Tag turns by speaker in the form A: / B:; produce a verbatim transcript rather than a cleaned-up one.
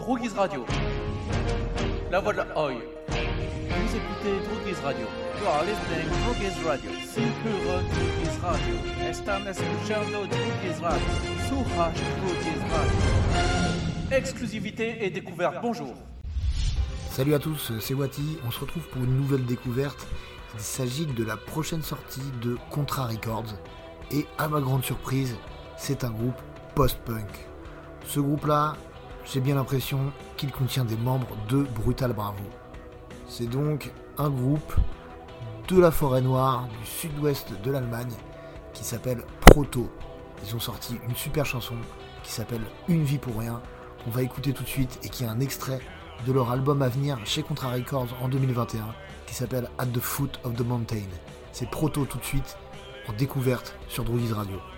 A: Droogies Radio. La voix de la Oi. Vous écoutez Droogies Radio. You are listening to Droogies Radio. Sin pure Droogies Radio. Están escuchando Droogies Radio. Suraj Droogies Radio. Exclusivité et découverte. Bonjour.
B: Salut à tous, c'est Wati. On se retrouve pour une nouvelle découverte. Il s'agit de la prochaine sortie de Contra Records. Et à ma grande surprise, c'est un groupe post-punk. Ce groupe-là, j'ai bien l'impression qu'il contient des membres de Brutal Bravo. C'est donc un groupe de la forêt noire du sud-ouest de l'Allemagne qui s'appelle Proto. Ils ont sorti une super chanson qui s'appelle Une vie pour rien, qu'on va écouter tout de suite et qui est un extrait de leur album à venir chez Contra Records en deux mille vingt et un qui s'appelle At the Foot of the Mountain. C'est Proto tout de suite en découverte sur Droogies Radio.